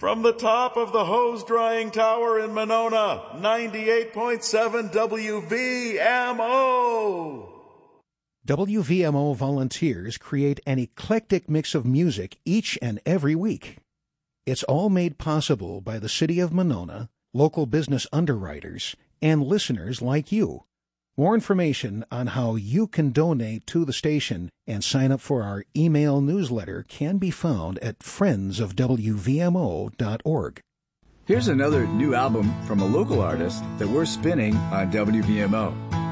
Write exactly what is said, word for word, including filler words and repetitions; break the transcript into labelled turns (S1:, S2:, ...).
S1: From the top of the hose drying tower in Monona, ninety-eight point seven W V M O.
S2: W V M O volunteers create an eclectic mix of music each and every week. It's all made possible by the City of Monona, local business underwriters, and listeners like you. More information on how you can donate to the station and sign up for our email newsletter can be found at friends of W V M O dot org.
S3: Here's another new album from a local artist that we're spinning on W V M O.